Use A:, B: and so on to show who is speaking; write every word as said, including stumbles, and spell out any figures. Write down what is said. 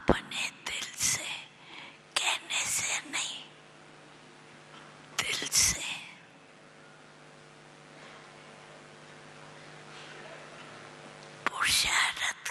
A: अपने दिल से, कहने से नहीं, दिल से। पुरुषार्थ